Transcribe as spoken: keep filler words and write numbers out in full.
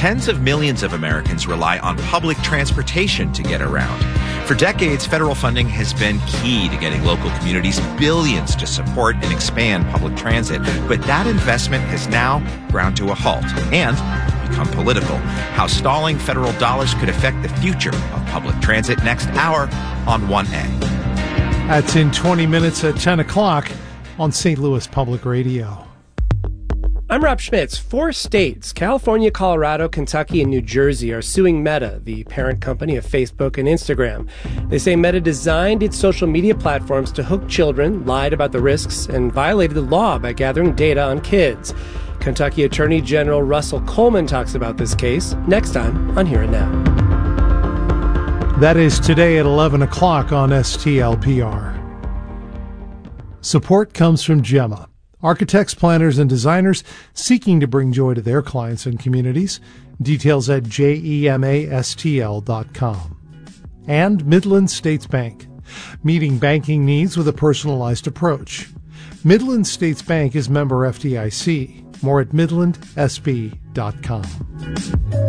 Tens of millions of Americans rely on public transportation to get around. For decades, federal funding has been key to getting local communities billions to support and expand public transit. But that investment has now ground to a halt and become political. How stalling federal dollars could affect the future of public transit next hour on one A. That's in twenty minutes at ten o'clock on Saint Louis Public Radio. I'm Rob Schmitz. Four states, California, Colorado, Kentucky, and New Jersey, are suing Meta, the parent company of Facebook and Instagram. They say Meta designed its social media platforms to hook children, lied about the risks, and violated the law by gathering data on kids. Kentucky Attorney General Russell Coleman talks about this case next time on Here and Now. That is today at eleven o'clock on S T L P R. Support comes from Gemma, architects, planners, and designers seeking to bring joy to their clients and communities. Details at gemastl dot com. And Midland States Bank, meeting banking needs with a personalized approach. Midland States Bank is member F D I C. More at midland s b dot com.